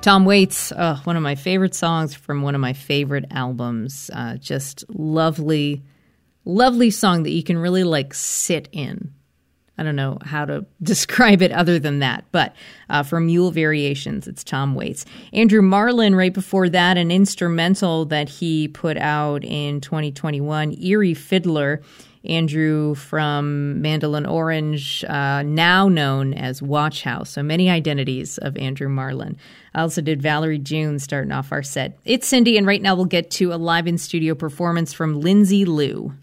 Tom Waits, one of my favorite songs from one of my favorite albums. Just lovely, lovely song that you can really like sit in. I don't know how to describe it other than that, but from Mule Variations, it's Tom Waits. Andrew Marlin, right before that, an instrumental that he put out in 2021, Eerie Fiddler. Andrew from Mandolin Orange, now known as Watch House. So many identities of Andrew Marlin. I also did Valerie June starting off our set. It's Cindy, and right now we'll get to a live in-studio performance from Lindsay Lou.